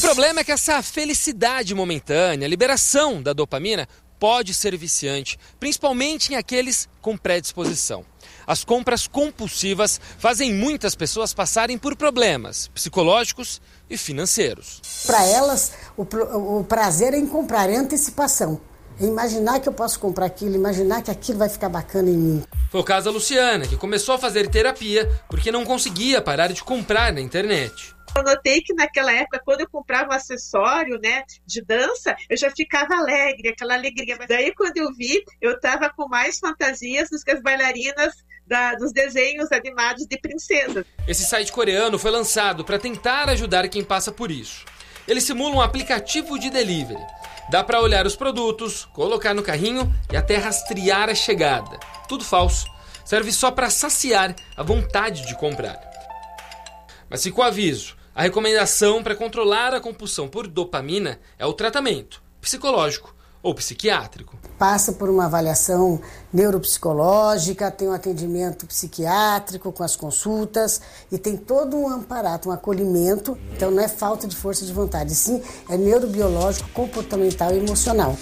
problema é que essa felicidade momentânea, a liberação da dopamina, pode ser viciante, principalmente em aqueles com predisposição. As compras compulsivas fazem muitas pessoas passarem por problemas psicológicos e financeiros. Para elas, o prazer é em comprar, é antecipação. É imaginar que eu posso comprar aquilo, imaginar que aquilo vai ficar bacana em mim. Foi o caso da Luciana, que começou a fazer terapia porque não conseguia parar de comprar na internet. Eu notei que naquela época, quando eu comprava um acessório, de dança, eu já ficava alegre, aquela alegria. Mas daí, quando eu vi, eu estava com mais fantasias do que as bailarinas dos desenhos animados de princesas. Esse site coreano foi lançado para tentar ajudar quem passa por isso. Ele simula um aplicativo de delivery. Dá para olhar os produtos, colocar no carrinho e até rastrear a chegada. Tudo falso. Serve só para saciar a vontade de comprar. Mas fica o aviso. A recomendação para controlar a compulsão por dopamina é o tratamento psicológico ou psiquiátrico. Passa por uma avaliação neuropsicológica, tem um atendimento psiquiátrico com as consultas e tem todo um amparato, um acolhimento. Então não é falta de força de vontade, sim, é neurobiológico, comportamental e emocional.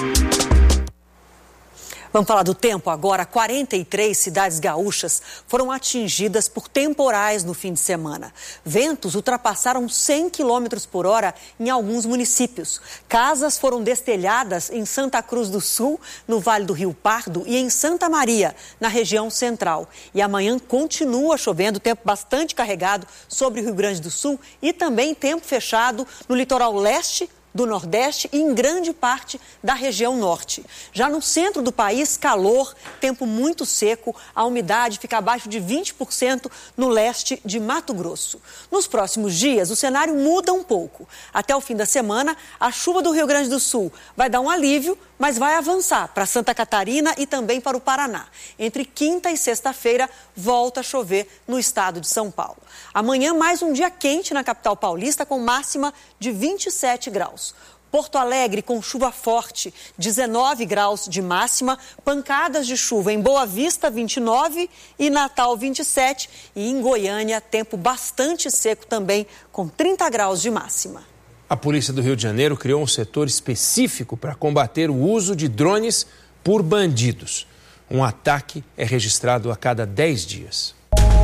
Vamos falar do tempo agora. 43 cidades gaúchas foram atingidas por temporais no fim de semana. Ventos ultrapassaram 100 km por hora em alguns municípios. Casas foram destelhadas em Santa Cruz do Sul, no Vale do Rio Pardo, e em Santa Maria, na região central. E amanhã continua chovendo, tempo bastante carregado sobre o Rio Grande do Sul e também tempo fechado no litoral leste do Nordeste e em grande parte da região norte. Já no centro do país, calor, tempo muito seco, a umidade fica abaixo de 20% no leste de Mato Grosso. Nos próximos dias, o cenário muda um pouco. Até o fim da semana, a chuva do Rio Grande do Sul vai dar um alívio, mas vai avançar para Santa Catarina e também para o Paraná. Entre quinta e sexta-feira, volta a chover no estado de São Paulo. Amanhã, mais um dia quente na capital paulista, com máxima de 27 graus. Porto Alegre, com chuva forte, 19 graus de máxima, pancadas de chuva em Boa Vista, 29, e Natal, 27, e em Goiânia, tempo bastante seco também, com 30 graus de máxima. A Polícia do Rio de Janeiro criou um setor específico para combater o uso de drones por bandidos. Um ataque é registrado a cada 10 dias.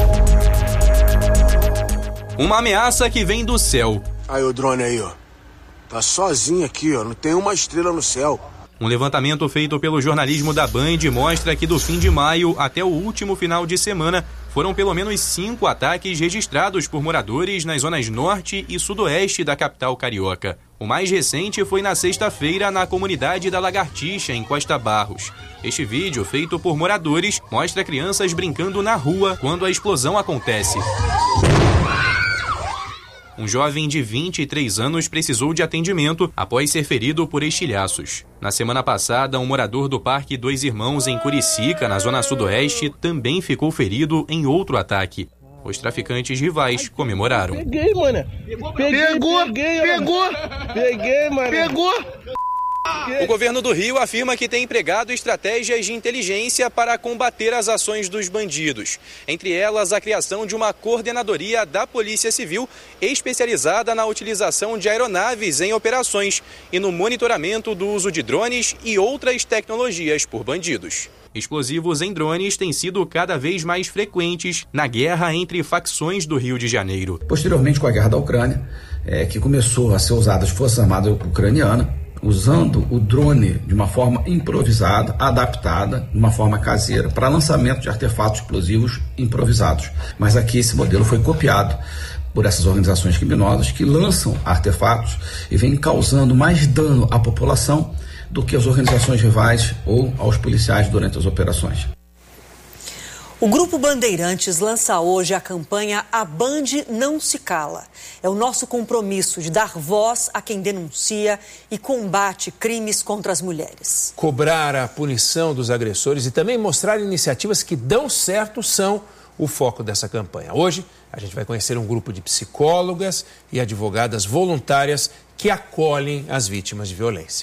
Uma ameaça que vem do céu. Aí o drone aí, ó. Tá sozinho aqui, ó. Não tem uma estrela no céu. Um levantamento feito pelo jornalismo da Band mostra que do fim de maio até o último final de semana foram pelo menos 5 ataques registrados por moradores nas zonas norte e sudoeste da capital carioca. O mais recente foi na sexta-feira na comunidade da Lagartixa, em Costa Barros. Este vídeo, feito por moradores, mostra crianças brincando na rua quando a explosão acontece. Um jovem de 23 anos precisou de atendimento após ser ferido por estilhaços. Na semana passada, um morador do Parque Dois Irmãos, em Curicica, na zona sudoeste, também ficou ferido em outro ataque. Os traficantes rivais comemoraram. Peguei, mano. Pegou. O governo do Rio afirma que tem empregado estratégias de inteligência para combater as ações dos bandidos. Entre elas, a criação de uma coordenadoria da Polícia Civil especializada na utilização de aeronaves em operações e no monitoramento do uso de drones e outras tecnologias por bandidos. Explosivos em drones têm sido cada vez mais frequentes na guerra entre facções do Rio de Janeiro. Posteriormente, com a guerra da Ucrânia, que começou a ser usada as Forças Armadas Ucranianas, usando o drone de uma forma improvisada, adaptada, de uma forma caseira, para lançamento de artefatos explosivos improvisados. Mas aqui esse modelo foi copiado por essas organizações criminosas que lançam artefatos e vêm causando mais dano à população do que as organizações rivais ou aos policiais durante as operações. O Grupo Bandeirantes lança hoje a campanha A Band Não Se Cala. É o nosso compromisso de dar voz a quem denuncia e combate crimes contra as mulheres. Cobrar a punição dos agressores e também mostrar iniciativas que dão certo são o foco dessa campanha. Hoje, a gente vai conhecer um grupo de psicólogas e advogadas voluntárias que acolhem as vítimas de violência.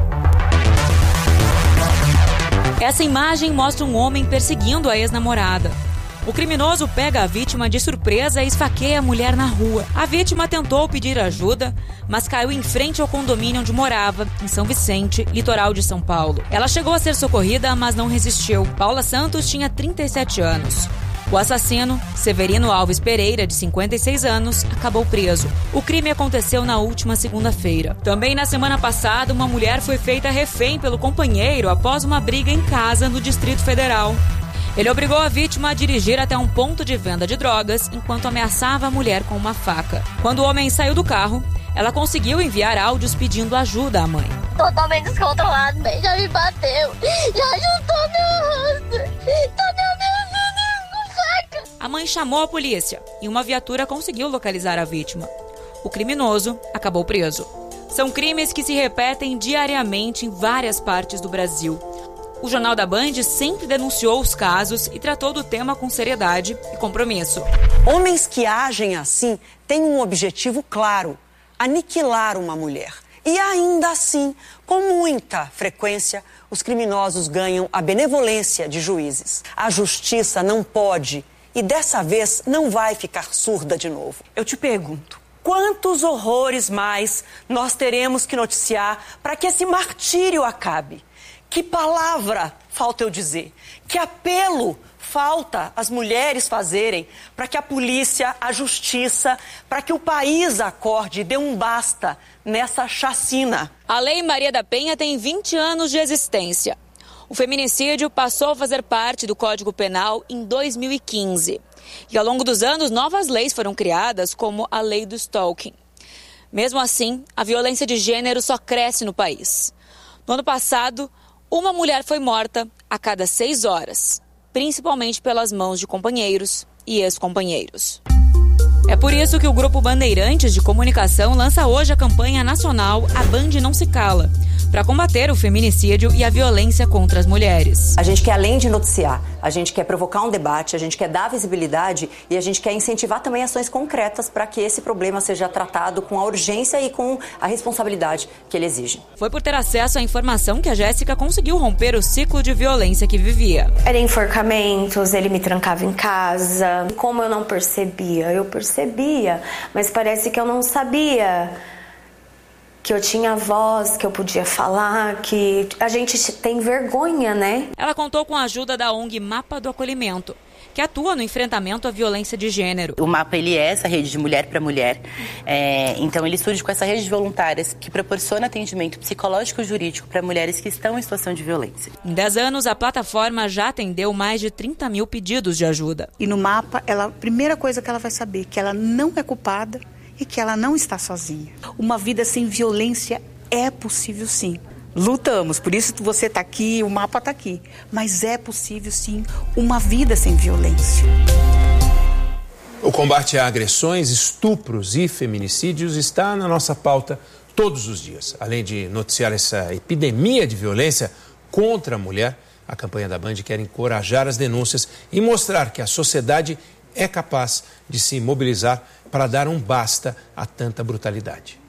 Essa imagem mostra um homem perseguindo a ex-namorada. O criminoso pega a vítima de surpresa e esfaqueia a mulher na rua. A vítima tentou pedir ajuda, mas caiu em frente ao condomínio onde morava, em São Vicente, litoral de São Paulo. Ela chegou a ser socorrida, mas não resistiu. Paula Santos tinha 37 anos. O assassino, Severino Alves Pereira, de 56 anos, acabou preso. O crime aconteceu na última segunda-feira. Também na semana passada, uma mulher foi feita refém pelo companheiro após uma briga em casa no Distrito Federal. Ele obrigou a vítima a dirigir até um ponto de venda de drogas enquanto ameaçava a mulher com uma faca. Quando o homem saiu do carro, ela conseguiu enviar áudios pedindo ajuda à mãe. Totalmente descontrolado, bem, já me bateu, já juntou meu rosto, tá me ameaçando com faca. A mãe chamou a polícia e uma viatura conseguiu localizar a vítima. O criminoso acabou preso. São crimes que se repetem diariamente em várias partes do Brasil. O Jornal da Band sempre denunciou os casos e tratou do tema com seriedade e compromisso. Homens que agem assim têm um objetivo claro: aniquilar uma mulher. E ainda assim, com muita frequência, os criminosos ganham a benevolência de juízes. A justiça não pode e dessa vez não vai ficar surda de novo. Eu te pergunto, quantos horrores mais nós teremos que noticiar para que esse martírio acabe? Que palavra falta eu dizer? Que apelo falta as mulheres fazerem para que a polícia, a justiça, para que o país acorde e dê um basta nessa chacina? A Lei Maria da Penha tem 20 anos de existência. O feminicídio passou a fazer parte do Código Penal em 2015. E ao longo dos anos, novas leis foram criadas, como a Lei do Stalking. Mesmo assim, a violência de gênero só cresce no país. No ano passado, uma mulher foi morta a cada 6 horas, principalmente pelas mãos de companheiros e ex-companheiros. É por isso que o Grupo Bandeirantes de Comunicação lança hoje a campanha nacional A Band Não Se Cala, para combater o feminicídio e a violência contra as mulheres. A gente quer, além de noticiar, a gente quer provocar um debate, a gente quer dar visibilidade e a gente quer incentivar também ações concretas para que esse problema seja tratado com a urgência e com a responsabilidade que ele exige. Foi por ter acesso à informação que a Jéssica conseguiu romper o ciclo de violência que vivia. Era enforcamentos, ele me trancava em casa. Como eu não percebia? Eu percebia, mas parece que eu não sabia que eu tinha voz, que eu podia falar, que a gente tem vergonha, né? Ela contou com a ajuda da ONG Mapa do Acolhimento, que atua no enfrentamento à violência de gênero. O MAPA, ele é essa rede de mulher para mulher, então ele surge com essa rede de voluntárias que proporciona atendimento psicológico e jurídico para mulheres que estão em situação de violência. Em 10 anos, a plataforma já atendeu mais de 30 mil pedidos de ajuda. E no MAPA, a primeira coisa que ela vai saber é que ela não é culpada e que ela não está sozinha. Uma vida sem violência é possível, sim. Lutamos, por isso você está aqui, o MAPA está aqui. Mas é possível, sim, uma vida sem violência. O combate a agressões, estupros e feminicídios está na nossa pauta todos os dias. Além de noticiar essa epidemia de violência contra a mulher, a campanha da Band quer encorajar as denúncias e mostrar que a sociedade é capaz de se mobilizar para dar um basta a tanta brutalidade.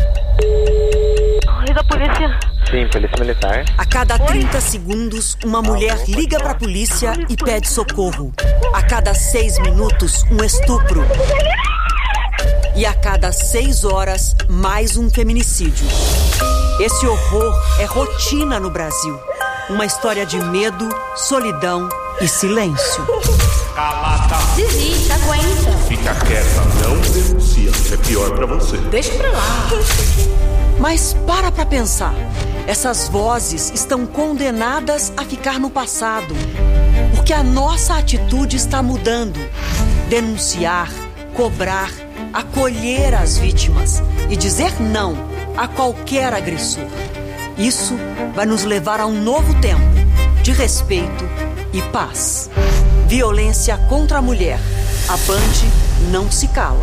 Oi, da polícia? Sim, polícia militar. A cada 30 segundos, uma mulher liga para a polícia e pede socorro. A cada 6 minutos, um estupro. E a cada 6 horas, mais um feminicídio. Esse horror é rotina no Brasil. Uma história de medo, solidão e silêncio. Calada. Desiste, aguenta. Fica quieta, não denuncia. É pior pra você. Deixa pra lá. Mas para pensar. Essas vozes estão condenadas a ficar no passado. Porque a nossa atitude está mudando. Denunciar, cobrar, acolher as vítimas e dizer não a qualquer agressor. Isso vai nos levar a um novo tempo de respeito e paz. Violência contra a mulher. A Band não se cala.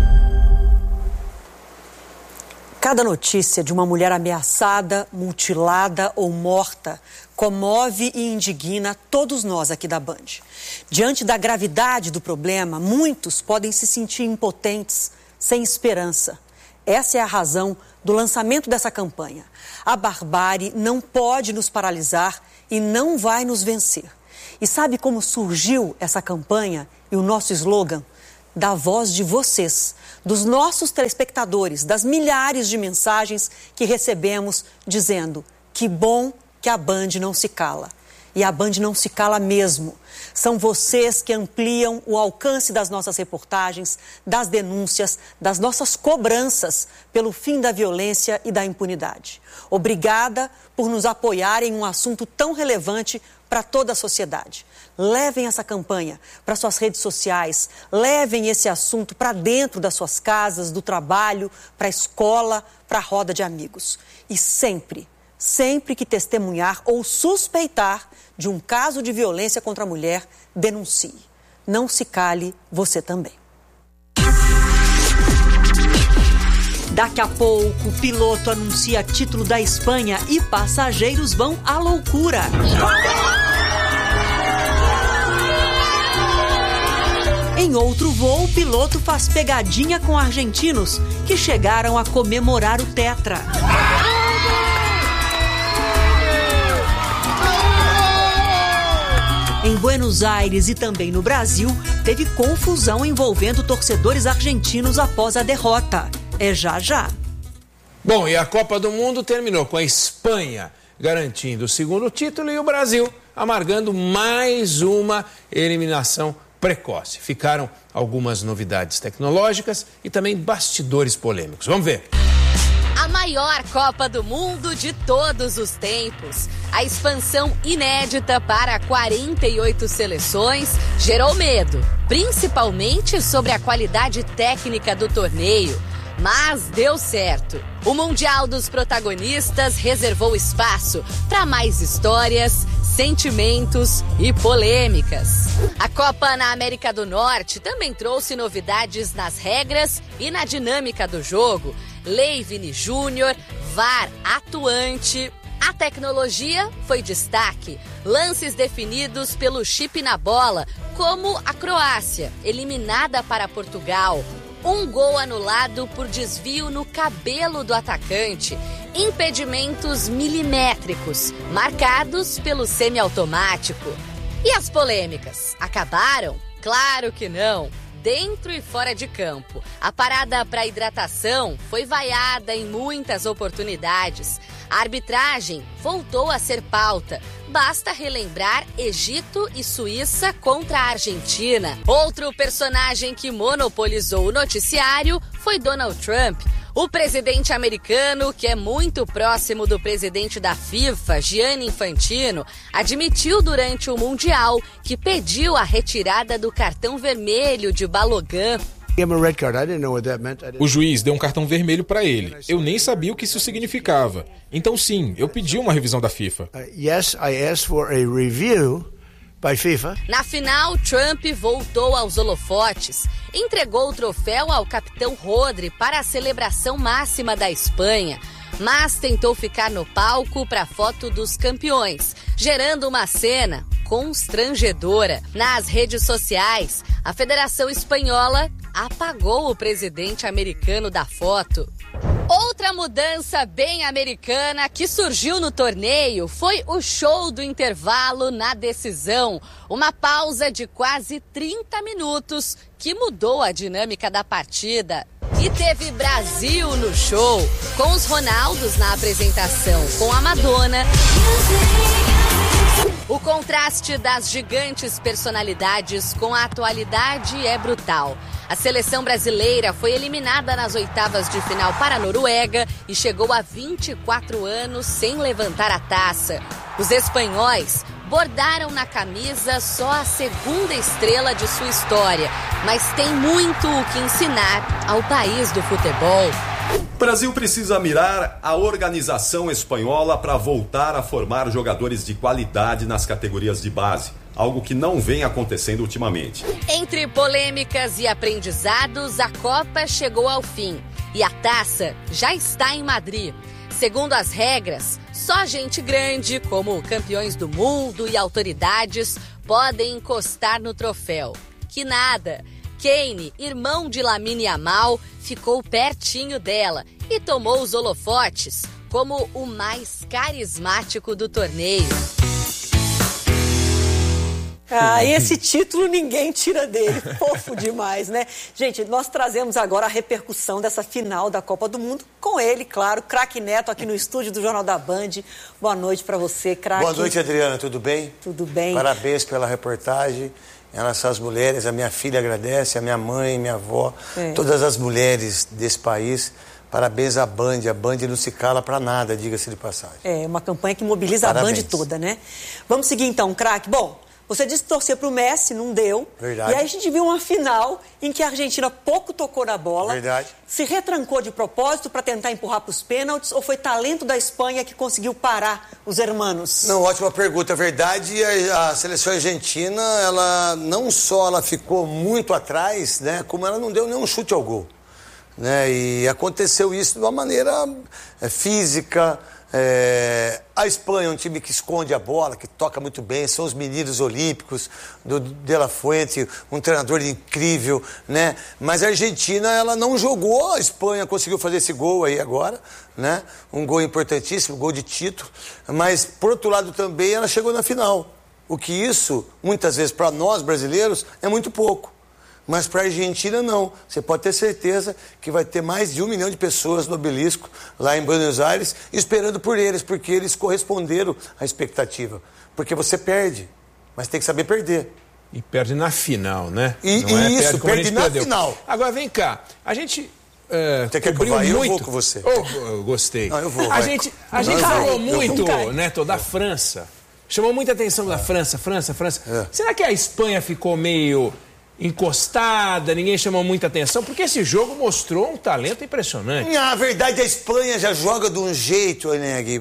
Cada notícia de uma mulher ameaçada, mutilada ou morta comove e indigna todos nós aqui da Band. Diante da gravidade do problema, muitos podem se sentir impotentes, sem esperança. Essa é a razão do lançamento dessa campanha. A barbárie não pode nos paralisar e não vai nos vencer. E sabe como surgiu essa campanha e o nosso slogan? Da voz de vocês, dos nossos telespectadores, das milhares de mensagens que recebemos dizendo que bom que a Band não se cala. E a Band não se cala mesmo. São vocês que ampliam o alcance das nossas reportagens, das denúncias, das nossas cobranças pelo fim da violência e da impunidade. Obrigada por nos apoiar em um assunto tão relevante para toda a sociedade. Levem essa campanha para suas redes sociais, levem esse assunto para dentro das suas casas, do trabalho, para a escola, para a roda de amigos. E sempre que testemunhar ou suspeitar de um caso de violência contra a mulher, denuncie. Não se cale, você também. Daqui a pouco, o piloto anuncia título da Espanha e passageiros vão à loucura. Em outro voo, o piloto faz pegadinha com argentinos que chegaram a comemorar o tetra. Em Buenos Aires e também no Brasil, teve confusão envolvendo torcedores argentinos após a derrota. É já. Bom, e a Copa do Mundo terminou com a Espanha garantindo o segundo título e o Brasil amargando mais uma eliminação precoce. Ficaram algumas novidades tecnológicas e também bastidores polêmicos. Vamos ver. A maior Copa do Mundo de todos os tempos. A expansão inédita para 48 seleções gerou medo, principalmente sobre a qualidade técnica do torneio. Mas deu certo. O Mundial dos Protagonistas reservou espaço para mais histórias, sentimentos e polêmicas. A Copa na América do Norte também trouxe novidades nas regras e na dinâmica do jogo. Lei Vini Júnior, VAR atuante. A tecnologia foi destaque. Lances definidos pelo chip na bola, como a Croácia, eliminada para Portugal. Um gol anulado por desvio no cabelo do atacante. Impedimentos milimétricos, marcados pelo semiautomático. E as polêmicas? Acabaram? Claro que não. Dentro e fora de campo. A parada para hidratação foi vaiada em muitas oportunidades. A arbitragem voltou a ser pauta. Basta relembrar Egito e Suíça contra a Argentina. Outro personagem que monopolizou o noticiário foi Donald Trump. O presidente americano, que é muito próximo do presidente da FIFA, Gianni Infantino, admitiu durante o Mundial que pediu a retirada do cartão vermelho de Balogun. O juiz deu um cartão vermelho para ele. Eu nem sabia o que isso significava. Então sim, eu pedi uma revisão da FIFA. Na final, Trump voltou aos holofotes. Entregou o troféu ao capitão Rodri para a celebração máxima da Espanha, mas tentou ficar no palco para a foto dos campeões, gerando uma cena constrangedora. Nas redes sociais, a Federação Espanhola apagou o presidente americano da foto. Outra mudança bem americana que surgiu no torneio foi o show do intervalo na decisão. Uma pausa de quase 30 minutos que mudou a dinâmica da partida. E teve Brasil no show, com os Ronaldos na apresentação, com a Madonna. O contraste das gigantes personalidades com a atualidade é brutal. A seleção brasileira foi eliminada nas oitavas de final para a Noruega e chegou a 24 anos sem levantar a taça. Os espanhóis bordaram na camisa só a segunda estrela de sua história, mas tem muito o que ensinar ao país do futebol. O Brasil precisa mirar a organização espanhola para voltar a formar jogadores de qualidade nas categorias de base, algo que não vem acontecendo ultimamente. Entre polêmicas e aprendizados, a Copa chegou ao fim e a taça já está em Madrid. Segundo as regras, só gente grande, como campeões do mundo e autoridades, podem encostar no troféu. Que nada! Kane, irmão de Lamine Yamal, ficou pertinho dela e tomou os holofotes como o mais carismático do torneio. Esse título ninguém tira dele, fofo demais, né? Gente, nós trazemos agora a repercussão dessa final da Copa do Mundo com ele, claro, Craque Neto, aqui no estúdio do Jornal da Band. Boa noite para você, Craque. Boa noite, Adriana, tudo bem? Tudo bem. Parabéns pela reportagem. Em relação às mulheres, a minha filha agradece, a minha mãe, minha avó, todas as mulheres desse país. Parabéns à Band. A Band não se cala para nada, diga-se de passagem. É uma campanha que mobiliza Parabéns. a Band toda, né? Vamos seguir então, Craque. Bom, você disse que torcer para o Messi, não deu. Verdade. E aí a gente viu uma final em que a Argentina pouco tocou na bola. Verdade. Se retrancou de propósito para tentar empurrar para os pênaltis ou foi talento da Espanha que conseguiu parar os hermanos? Não, ótima pergunta. É verdade, a seleção argentina, ela não só ela ficou muito atrás, né, como ela não deu nenhum chute ao gol. Né? E aconteceu isso de uma maneira física. A Espanha é um time que esconde a bola, que toca muito bem, são os meninos olímpicos do De La Fuente, um treinador incrível, né? Mas a Argentina, ela não jogou, a Espanha conseguiu fazer esse gol aí agora, né? Um gol importantíssimo, gol de título, mas por outro lado também ela chegou na final, o que isso, muitas vezes para nós brasileiros, é muito pouco. Mas para a Argentina, não. Você pode ter certeza que vai ter mais de 1 milhão de pessoas no Obelisco, lá em Buenos Aires, esperando por eles, porque eles corresponderam à expectativa. Porque você perde, mas tem que saber perder. E perde na final, né? Isso, perde na final. Agora, vem cá. A gente... Você quer que eu vá? Eu vou com você. Eu gostei. Não, eu vou. A gente falou muito, Neto, da França. Chamou muita atenção da França. Será que a Espanha ficou meio... encostada, ninguém chamou muita atenção, porque esse jogo mostrou um talento impressionante. Na verdade, a Espanha já joga de um jeito, Neg,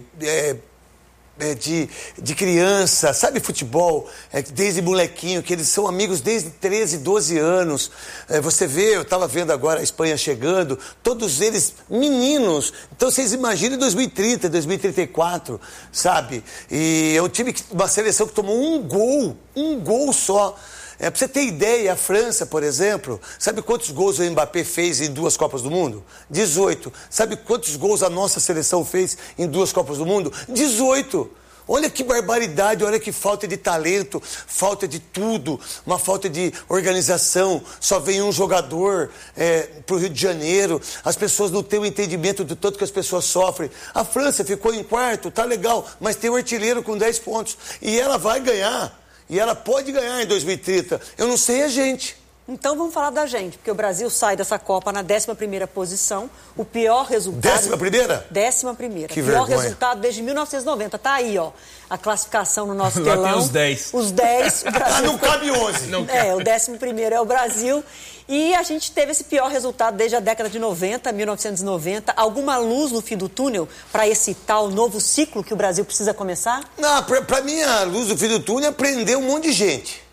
de criança, sabe futebol, desde molequinho, que eles são amigos desde 13, 12 anos. Você vê, eu estava vendo agora a Espanha chegando, todos eles meninos. Então vocês imaginam 2030, 2034, sabe? E é um time, uma seleção que tomou um gol só. Pra você ter ideia, a França, por exemplo, sabe quantos gols o Mbappé fez em 2 Copas do Mundo? 18. Sabe quantos gols a nossa seleção fez em 2 Copas do Mundo? 18. Olha que barbaridade, olha que falta de talento, falta de tudo, uma falta de organização. Só vem um jogador pro Rio de Janeiro, as pessoas não têm o entendimento do tanto que as pessoas sofrem. A França ficou em 4º, tá legal, mas tem um artilheiro com 10 pontos. E ela vai ganhar. E ela pode ganhar em 2030. Eu não sei a gente. Então vamos falar da gente, porque o Brasil sai dessa Copa na 11ª posição, o pior resultado... 11ª? 11ª. Que pior vergonha. Resultado desde 1990. Tá aí, ó, a classificação no nosso telão. Lá tem os 10. Os 10. O Brasil não cabe 11. Não cabe. O 11º é o Brasil. E a gente teve esse pior resultado desde a década de 90, 1990. Alguma luz no fim do túnel para esse tal novo ciclo que o Brasil precisa começar? Não, para mim a luz do fim do túnel é prender um monte de gente.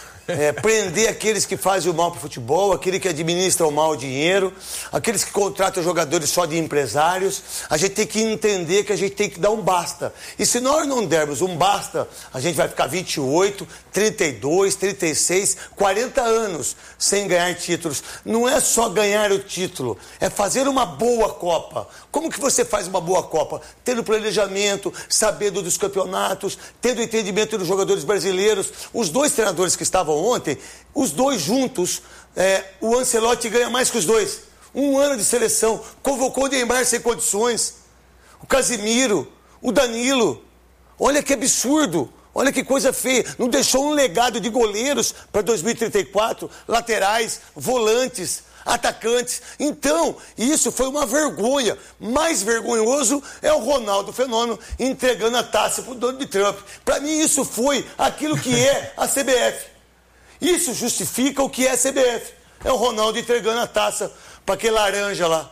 Prender aqueles que fazem o mal para o futebol, aquele que administram mal o dinheiro, aqueles que contratam jogadores só de empresários. A gente tem que entender que a gente tem que dar um basta. E se nós não dermos um basta, a gente vai ficar 28, 32, 36, 40 anos sem ganhar títulos. Não é só ganhar o título, é fazer uma boa Copa. Como que você faz uma boa Copa? Tendo planejamento, sabendo dos campeonatos, tendo entendimento dos jogadores brasileiros. Os 2 treinadores que estavam ontem, os 2 juntos, o Ancelotti ganha mais que os 2. 1 ano de seleção, convocou o Neymar sem condições, o Casimiro, o Danilo. Olha que absurdo, olha que coisa feia. Não deixou um legado de goleiros para 2034, laterais, volantes, atacantes. Então, isso foi uma vergonha. Mais vergonhoso é o Ronaldo Fenômeno entregando a taça para o Donald Trump. Para mim, isso foi aquilo que é a CBF. Isso justifica o que é a CBF. É o Ronaldo entregando a taça para aquele laranja lá.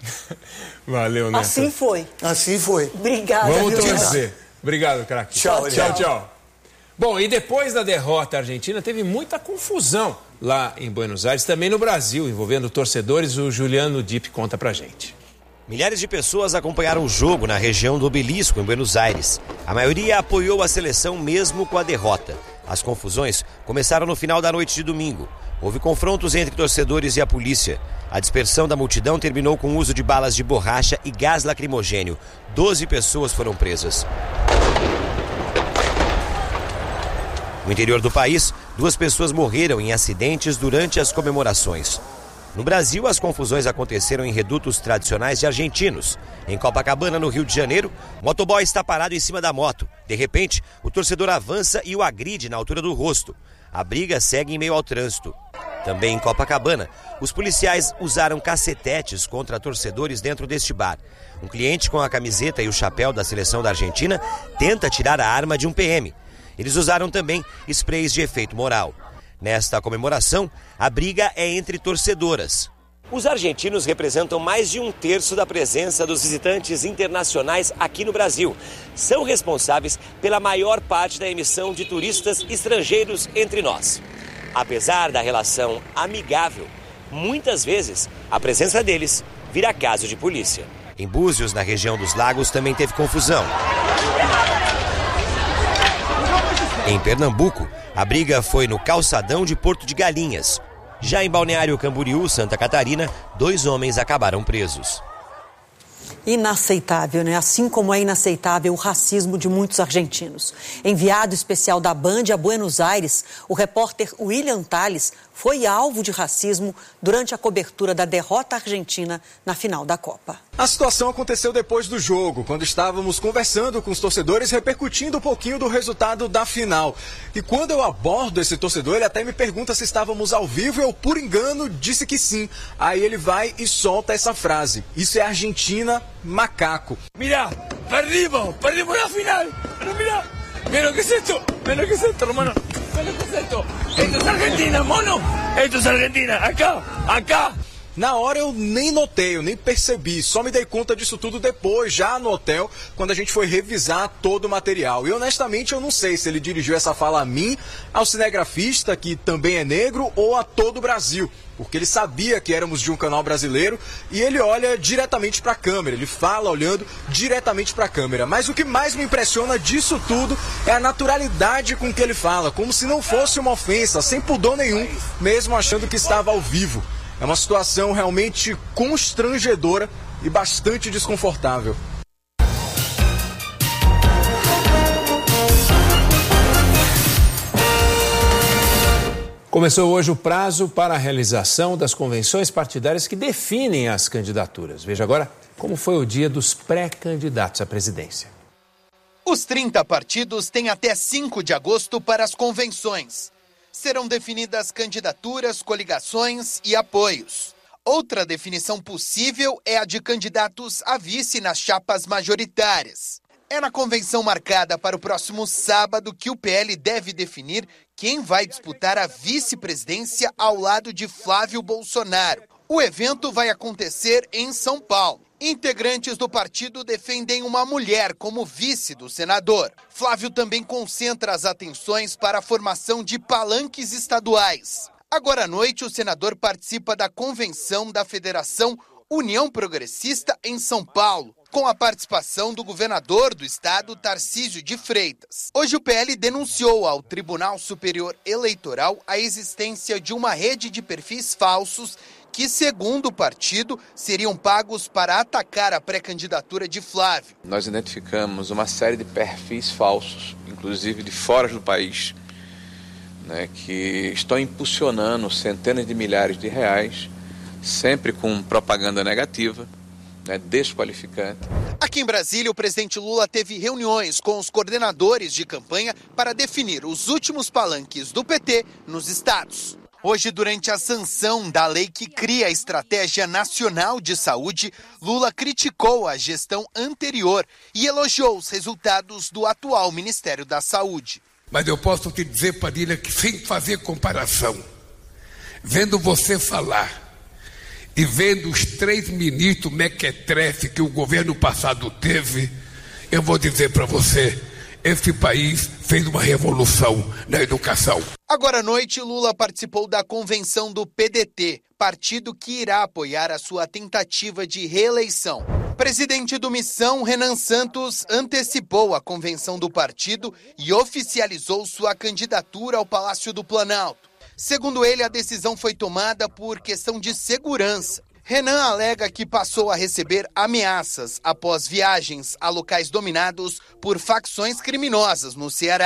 Valeu, Neto. Assim foi. Assim foi. Obrigada. Vamos torcer. Obrigado, craque. Tchau. Bom, e depois da derrota argentina, teve muita confusão lá em Buenos Aires, também no Brasil, envolvendo torcedores. O Juliano Dipp conta pra gente. Milhares de pessoas acompanharam o jogo na região do Obelisco, em Buenos Aires. A maioria apoiou a seleção mesmo com a derrota. As confusões começaram no final da noite de domingo. Houve confrontos entre torcedores e a polícia. A dispersão da multidão terminou com o uso de balas de borracha e gás lacrimogênio. 12 pessoas foram presas. No interior do país, 2 pessoas morreram em acidentes durante as comemorações. No Brasil, as confusões aconteceram em redutos tradicionais de argentinos. Em Copacabana, no Rio de Janeiro, o motoboy está parado em cima da moto. De repente, o torcedor avança e o agride na altura do rosto. A briga segue em meio ao trânsito. Também em Copacabana, os policiais usaram cacetetes contra torcedores dentro deste bar. Um cliente com a camiseta e o chapéu da seleção da Argentina tenta tirar a arma de um PM. Eles usaram também sprays de efeito moral. Nesta comemoração, a briga é entre torcedoras. Os argentinos representam mais de 1/3 da presença dos visitantes internacionais aqui no Brasil. São responsáveis pela maior parte da emissão de turistas estrangeiros entre nós. Apesar da relação amigável, muitas vezes a presença deles vira caso de polícia. Em Búzios, na região dos Lagos, também teve confusão. Em Pernambuco, a briga foi no calçadão de Porto de Galinhas. Já em Balneário Camboriú, Santa Catarina, 2 homens acabaram presos. Inaceitável, né? Assim como é inaceitável o racismo de muitos argentinos. Enviado especial da Band a Buenos Aires, o repórter William Tales foi alvo de racismo durante a cobertura da derrota argentina na final da Copa. A situação aconteceu depois do jogo, quando estávamos conversando com os torcedores, repercutindo um pouquinho do resultado da final. E quando eu abordo esse torcedor, ele até me pergunta se estávamos ao vivo e eu, por engano, disse que sim. Aí ele vai e solta essa frase: isso é Argentina, macaco. Mira, perdimos la final. Pero mira o que es esto, hermano. Mira o que es esto. Esto es Argentina, mono. Esto es Argentina, acá. Na hora eu nem notei, eu nem percebi, só me dei conta disso tudo depois, já no hotel, quando a gente foi revisar todo o material. E honestamente eu não sei se ele dirigiu essa fala a mim, ao cinegrafista, que também é negro, ou a todo o Brasil. Porque ele sabia que éramos de um canal brasileiro e ele olha diretamente para a câmera, ele fala olhando diretamente para a câmera. Mas o que mais me impressiona disso tudo é a naturalidade com que ele fala, como se não fosse uma ofensa, sem pudor nenhum, mesmo achando que estava ao vivo. É uma situação realmente constrangedora e bastante desconfortável. Começou hoje o prazo para a realização das convenções partidárias que definem as candidaturas. Veja agora como foi o dia dos pré-candidatos à presidência. Os 30 partidos têm até 5 de agosto para as convenções. Serão definidas candidaturas, coligações e apoios. Outra definição possível é a de candidatos a vice nas chapas majoritárias. É na convenção marcada para o próximo sábado que o PL deve definir quem vai disputar a vice-presidência ao lado de Flávio Bolsonaro. O evento vai acontecer em São Paulo. Integrantes do partido defendem uma mulher como vice do senador. Flávio também concentra as atenções para a formação de palanques estaduais. Agora à noite, o senador participa da convenção da Federação União Progressista em São Paulo, com a participação do governador do estado, Tarcísio de Freitas. Hoje o PL denunciou ao Tribunal Superior Eleitoral a existência de uma rede de perfis falsos que, segundo o partido, seriam pagos para atacar a pré-candidatura de Flávio. Nós identificamos uma série de perfis falsos, inclusive de fora do país, que estão impulsionando centenas de milhares de reais, sempre com propaganda negativa, desqualificante. Aqui em Brasília, o presidente Lula teve reuniões com os coordenadores de campanha para definir os últimos palanques do PT nos estados. Hoje, durante a sanção da lei que cria a Estratégia Nacional de Saúde, Lula criticou a gestão anterior e elogiou os resultados do atual Ministério da Saúde. Mas eu posso te dizer, Padilha, que sem fazer comparação, vendo você falar e vendo os 3 ministros mequetrefe que o governo passado teve, eu vou dizer para você, esse país fez uma revolução na educação. Agora à noite, Lula participou da convenção do PDT, partido que irá apoiar a sua tentativa de reeleição. Presidente do Missão, Renan Santos, antecipou a convenção do partido e oficializou sua candidatura ao Palácio do Planalto. Segundo ele, a decisão foi tomada por questão de segurança. Renan alega que passou a receber ameaças após viagens a locais dominados por facções criminosas no Ceará.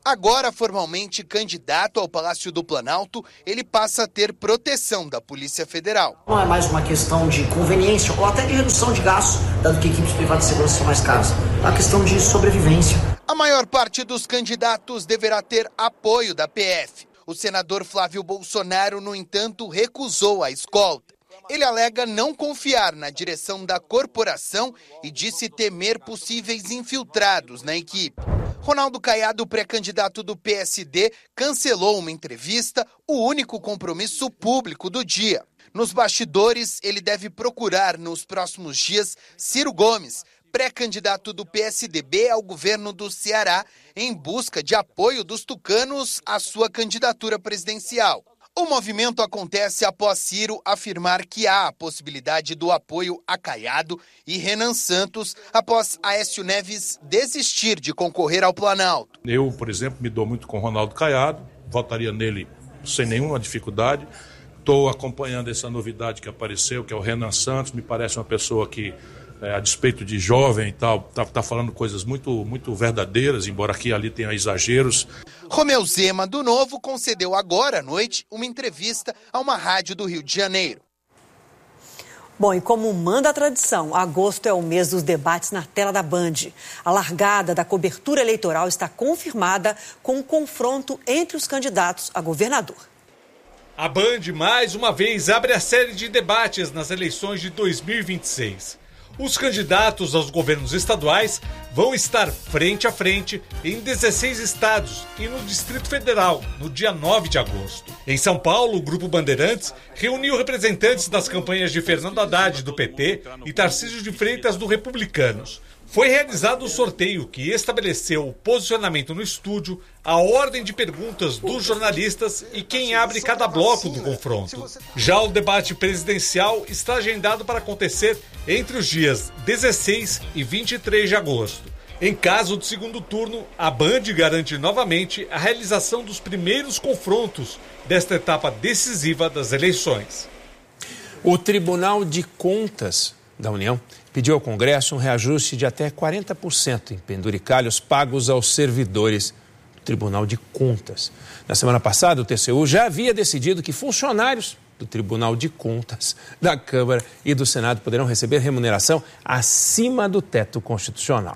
Agora, formalmente candidato ao Palácio do Planalto, ele passa a ter proteção da Polícia Federal. Não é mais uma questão de conveniência ou até de redução de gastos, dado que equipes privadas de segurança são mais caras. É uma questão de sobrevivência. A maior parte dos candidatos deverá ter apoio da PF. O senador Flávio Bolsonaro, no entanto, recusou a escolta. Ele alega não confiar na direção da corporação e disse temer possíveis infiltrados na equipe. Ronaldo Caiado, pré-candidato do PSD, cancelou uma entrevista, o único compromisso público do dia. Nos bastidores, ele deve procurar nos próximos dias Ciro Gomes, pré-candidato do PSDB ao governo do Ceará, em busca de apoio dos tucanos à sua candidatura presidencial. O movimento acontece após Ciro afirmar que há a possibilidade do apoio a Caiado e Renan Santos após Aécio Neves desistir de concorrer ao Planalto. Eu, por exemplo, me dou muito com Ronaldo Caiado, votaria nele sem nenhuma dificuldade. Estou acompanhando essa novidade que apareceu, que é o Renan Santos, me parece uma pessoa que, a despeito de jovem e tal, tá falando coisas muito verdadeiras, embora aqui e ali tenha exageros. Romeu Zema, do Novo, concedeu agora à noite uma entrevista a uma rádio do Rio de Janeiro. Bom, e como manda a tradição, agosto é o mês dos debates na tela da Band. A largada da cobertura eleitoral está confirmada com um confronto entre os candidatos a governador. A Band, mais uma vez, abre a série de debates nas eleições de 2026. Os candidatos aos governos estaduais vão estar frente a frente em 16 estados e no Distrito Federal, no dia 9 de agosto. Em São Paulo, o Grupo Bandeirantes reuniu representantes das campanhas de Fernando Haddad, do PT, e Tarcísio de Freitas, do Republicanos. Foi realizado o sorteio que estabeleceu o posicionamento no estúdio, a ordem de perguntas dos jornalistas e quem abre cada bloco do confronto. Já o debate presidencial está agendado para acontecer entre os dias 16 e 23 de agosto. Em caso de segundo turno, a Band garante novamente a realização dos primeiros confrontos desta etapa decisiva das eleições. O Tribunal de Contas da União pediu ao Congresso um reajuste de até 40% em penduricalhos pagos aos servidores do Tribunal de Contas. Na semana passada, o TCU já havia decidido que funcionários do Tribunal de Contas, da Câmara e do Senado poderão receber remuneração acima do teto constitucional.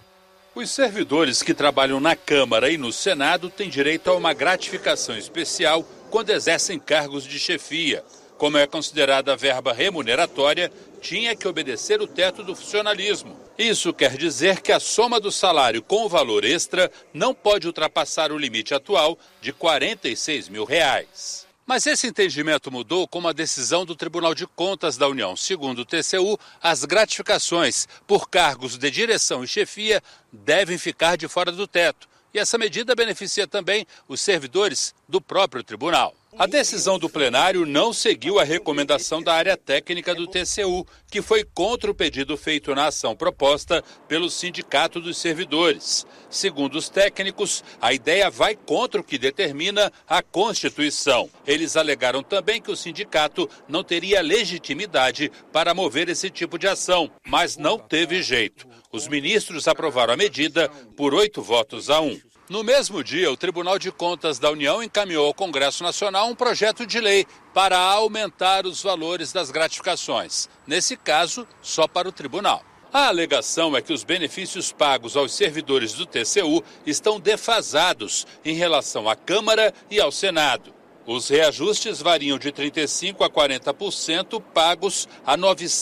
Os servidores que trabalham na Câmara e no Senado têm direito a uma gratificação especial quando exercem cargos de chefia. Como é considerada a verba remuneratória, tinha que obedecer o teto do funcionalismo. Isso quer dizer que a soma do salário com o valor extra não pode ultrapassar o limite atual de R$ 46 mil. Mas esse entendimento mudou com uma decisão do Tribunal de Contas da União. Segundo o TCU, as gratificações por cargos de direção e chefia devem ficar de fora do teto. E essa medida beneficia também os servidores do próprio tribunal. A decisão do plenário não seguiu a recomendação da área técnica do TCU, que foi contra o pedido feito na ação proposta pelo Sindicato dos Servidores. Segundo os técnicos, a ideia vai contra o que determina a Constituição. Eles alegaram também que o sindicato não teria legitimidade para mover esse tipo de ação, mas não teve jeito. Os ministros aprovaram a medida por 8 votos a 1. No mesmo dia, o Tribunal de Contas da União encaminhou ao Congresso Nacional um projeto de lei para aumentar os valores das gratificações. Nesse caso, só para o tribunal. A alegação é que os benefícios pagos aos servidores do TCU estão defasados em relação à Câmara e ao Senado. Os reajustes variam de 35% a 40% pagos a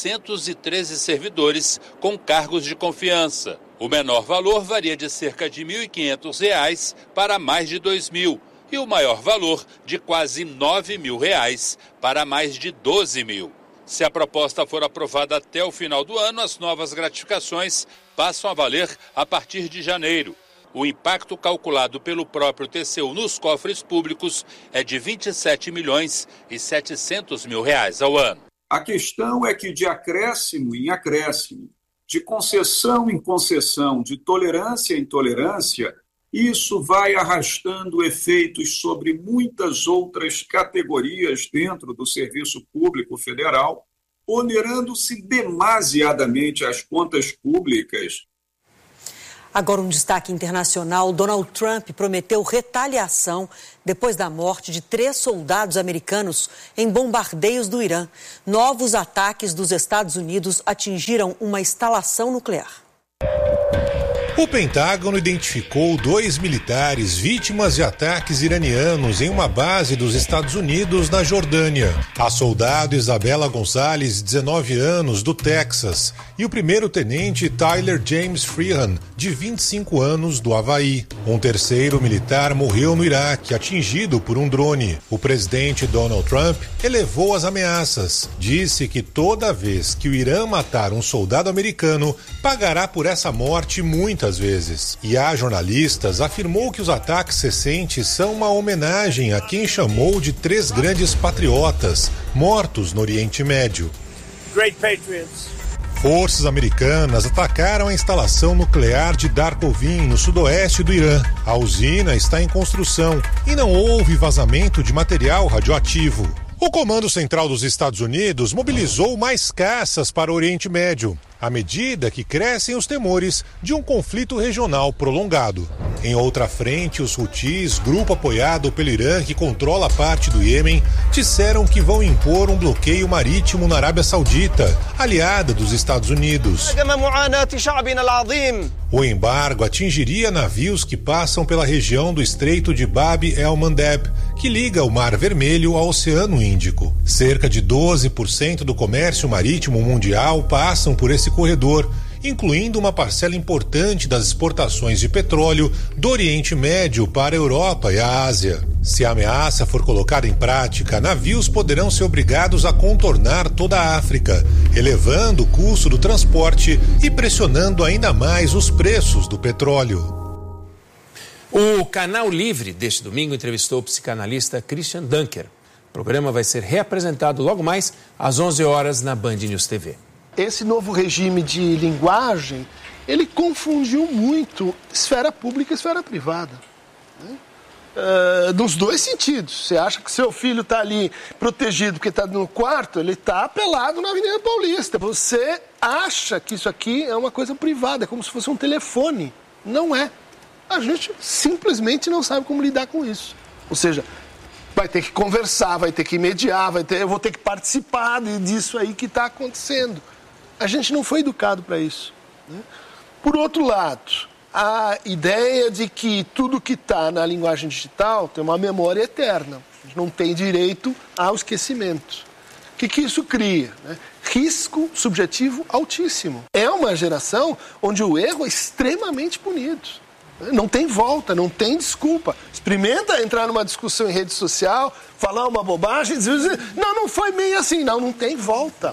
913 servidores com cargos de confiança. O menor valor varia de cerca de R$ 1.500 para mais de R$ 2.000 e o maior valor de quase R$ 9.000 para mais de R$ 12.000. Se a proposta for aprovada até o final do ano, as novas gratificações passam a valer a partir de janeiro. O impacto calculado pelo próprio TCU nos cofres públicos é de R$ 27.700.000 ao ano. A questão é que de acréscimo em acréscimo, de concessão em concessão, de tolerância em tolerância, isso vai arrastando efeitos sobre muitas outras categorias dentro do serviço público federal, onerando-se demasiadamente as contas públicas. Agora um destaque internacional. Donald Trump prometeu retaliação depois da morte de 3 soldados americanos em bombardeios do Irã. Novos ataques dos Estados Unidos atingiram uma instalação nuclear. O Pentágono identificou 2 militares vítimas de ataques iranianos em uma base dos Estados Unidos na Jordânia. A soldado Isabela Gonzalez, 19 anos, do Texas, e o primeiro-tenente Tyler James Freehan, de 25 anos, do Havaí. Um terceiro militar morreu no Iraque, atingido por um drone. O presidente Donald Trump elevou as ameaças. Disse que toda vez que o Irã matar um soldado americano, pagará por essa morte muitas vezes. E a jornalistas afirmou que os ataques recentes são uma homenagem a quem chamou de 3 grandes patriotas mortos no Oriente Médio. Great patriots. Forças americanas atacaram a instalação nuclear de Darkovin, no sudoeste do Irã. A usina está em construção e não houve vazamento de material radioativo. O Comando Central dos Estados Unidos mobilizou mais caças para o Oriente Médio, à medida que crescem os temores de um conflito regional prolongado. Em outra frente, os Houthis, grupo apoiado pelo Irã que controla parte do Iêmen, disseram que vão impor um bloqueio marítimo na Arábia Saudita, aliada dos Estados Unidos. O embargo atingiria navios que passam pela região do Estreito de Bab el-Mandeb, que liga o Mar Vermelho ao Oceano Índico. Cerca de 12% do comércio marítimo mundial passam por esse corredor, incluindo uma parcela importante das exportações de petróleo do Oriente Médio para a Europa e a Ásia. Se a ameaça for colocada em prática, navios poderão ser obrigados a contornar toda a África, elevando o custo do transporte e pressionando ainda mais os preços do petróleo. O Canal Livre deste domingo entrevistou o psicanalista Christian Dunker. O programa vai ser reapresentado logo mais às 11 horas na Band News TV. Esse novo regime de linguagem, ele confundiu muito esfera pública e esfera privada, né? Nos dois sentidos. Você acha que seu filho está ali protegido porque está no quarto, ele está pelado na Avenida Paulista. Você acha que isso aqui é uma coisa privada, é como se fosse um telefone. Não é. A gente simplesmente não sabe como lidar com isso. Ou seja, vai ter que conversar, vai ter que mediar, eu vou ter que participar disso aí que está acontecendo. A gente não foi educado para isso, né? Por outro lado, a ideia de que tudo que está na linguagem digital tem uma memória eterna. A gente não tem direito ao esquecimento. O que isso cria, né? Risco subjetivo altíssimo. É uma geração onde o erro é extremamente punido. Não tem volta, não tem desculpa. Experimenta entrar numa discussão em rede social, falar uma bobagem e dizer, não foi meio assim, não tem volta.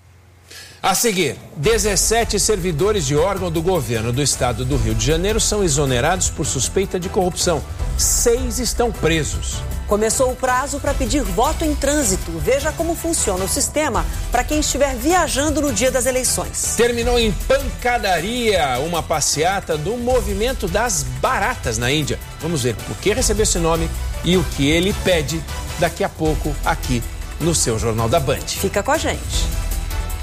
A seguir, 17 servidores de órgão do governo do estado do Rio de Janeiro são exonerados por suspeita de corrupção. 6 estão presos. Começou o prazo para pedir voto em trânsito. Veja como funciona o sistema para quem estiver viajando no dia das eleições. Terminou em pancadaria uma passeata do movimento das baratas na Índia. Vamos ver por que recebeu esse nome e o que ele pede daqui a pouco aqui no seu Jornal da Band. Fica com a gente.